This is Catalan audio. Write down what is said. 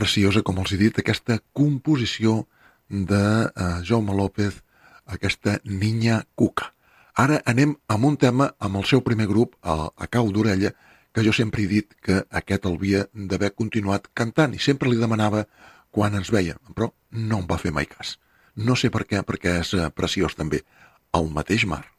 preciosa, com els he dit, aquesta composició de Jaume López, aquesta Niña Cuca. Ara anem amb un tema amb el seu primer grup, a cau d'orella, que jo sempre he dit que aquest hauria d'haver continuat cantant i sempre li demanava quan ens veia, però no em va fer mai cas. No sé per què, perquè és preciós també. El mateix mar.